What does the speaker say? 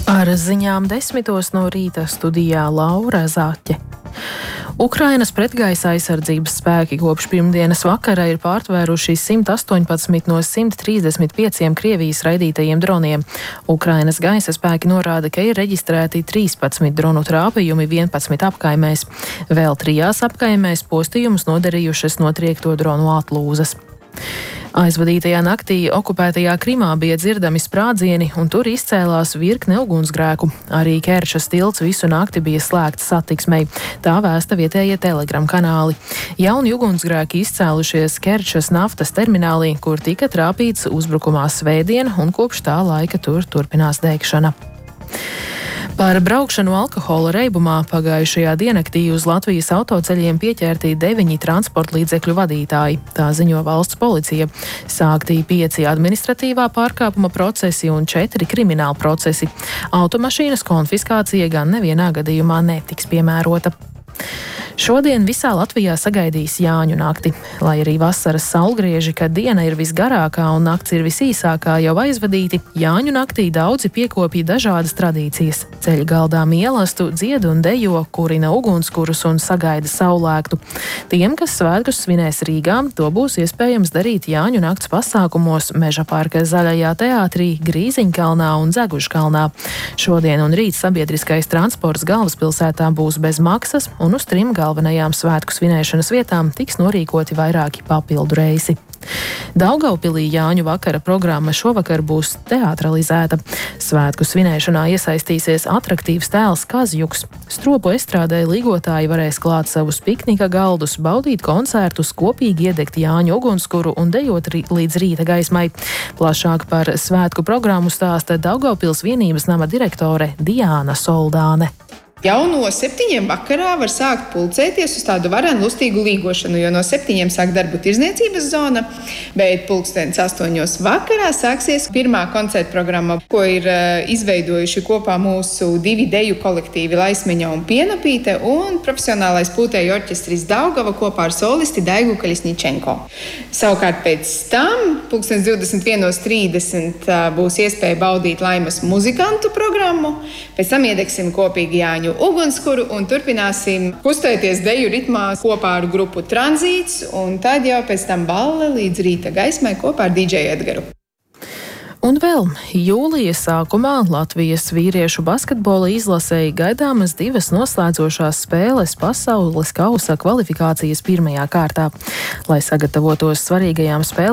Ar ziņām 10 no rīta studijā Laura Zaķe. Ukrainas pretgaisa aizsardzības spēki kopš pirmdienas vakara ir pārtvēruši 118 no 135 Krievijas raidītajiem droniem. Ukrainas gaisa spēki norāda, ka ir reģistrēti 13 dronu trāpījumi 11 apkaimēs. Vēl 3 apkaimēs postījumus nodarījušas notriekto dronu atlūzas. Aizvadītajā naktī okupētajā Krimā bija dzirdami sprādzieni, un tur izcēlās virkne ugunsgrēku. Arī Kerčas tilts visu nakti bija slēgts satiksmei. Tā vēsta vietējie Telegram kanāli. Jauni ugunsgrēki izcēlušies Kerčas naftas terminālī, kur tika trāpīts uzbrukumā svētdien, un kopš tā laika tur turpinās degšana. Par braukšanu alkohola reibumā pagājušajā diennaktī uz Latvijas autoceļiem pieķerti 9 transporta līdzekļu vadītāji. Tā ziņo valsts policija. Sāktī 5 administratīvā pārkāpuma procesi un 4 krimināla procesi. Automašīnas konfiskācija gan nevienā gadījumā netiks piemērota. Šodien visā Latvijā sagaidīs Jāņu nakti. Lai arī vasaras saulgrieži, kad diena ir visgarākā un nakts ir visīsākā, jau aizvadīti, Jāņu naktī daudzi piekopja dažādas tradīcijas. Ceļ galdā mielastu, dzied un dejo, kurina ugunskurus un sagaida saulēktu. Tiem, kas svētkus svinēs Rīgā, to būs iespējams darīt Jāņu nakts pasākumos Meža parka Zaļajā teātrī, Grīziņkalnā un Dzegužkalnā. Šodien un rīt sabiedriskais transports galvaspilsētā būs bez maksas, un uz 3 galvenajām svētku svinēšanas vietām tiks norīkoti vairāki papildu reisi. Daugavpilī Jāņu vakara programma šovakar būs teatralizēta. Svētku svinēšanā iesaistīsies atraktīvs tēls Kazjuks. Stropu estrādē līgotāji varēs klāt savus piknika galdus, baudīt koncertus, kopīgi iedegt Jāņu ugunskuru un dejot līdz rīta gaismai. Plašāk par svētku programmu stāsta Daugavpils vienības nama direktore Diāna Soldāne. Jau no 7 vakarā var sākt pulcēties uz tādu varenu lustīgu līgošanu, jo no 7 sāk darbu tirdzniecības zona, bet pulkstens 8 vakarā sāksies pirmā koncerta programma, ko ir izveidojuši kopā mūsu 2 deju kolektīvi Laismeņa un Pienapīte un profesionālais pūtēju orķestris Daugava kopā ar solisti Daigu Kaļisničenko. Savukārt pēc tam pulkstens 21:30 būs iespēja baudīt Laimas muzikantu programmu, pēc tam iedegsim kopīgi Jāņu ugunskuru un turpināsim kustēties deju ritmā kopā ar grupu Tranzīts, un tad jau pēc tam balle līdz rīta gaismai kopā ar DJ Edgaru. Un vēl jūlija sākumā Latvijas vīriešu basketbola izlasēji gaidāmas 2 noslēdzošās spēles pasaules kausa kvalifikācijas pirmajā kārtā. Lai sagatavotos svarīgajām spēlēm,